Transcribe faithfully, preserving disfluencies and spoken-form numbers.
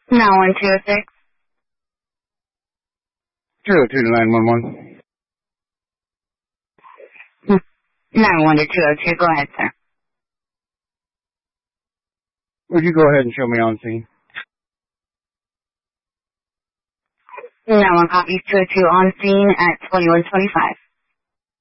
nine one two oh six. two oh two to nine one one. nine one to two oh two. Go ahead, sir. Would you go ahead and show me on scene? nine one copies two oh two on scene at twenty-one twenty-five.